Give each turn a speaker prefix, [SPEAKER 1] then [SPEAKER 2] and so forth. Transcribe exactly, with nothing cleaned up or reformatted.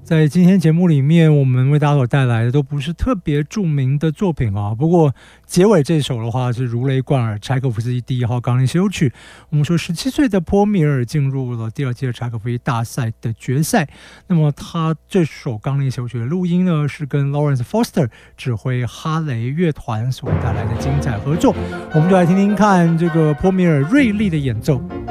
[SPEAKER 1] 在今天节目里面，我们为大家所带来的都不是特别著名的作品啊。不过结尾这首的话是如雷贯耳，柴可夫斯基第一号钢琴协奏曲。我们说，十七岁的波米尔进入了第二届柴可夫斯基大赛的决赛。那么他这首钢琴协奏曲的录音呢，是跟 Lawrence Foster 指挥哈雷乐团所带来的精彩合作。我们就来听听看这个波米尔锐利的演奏。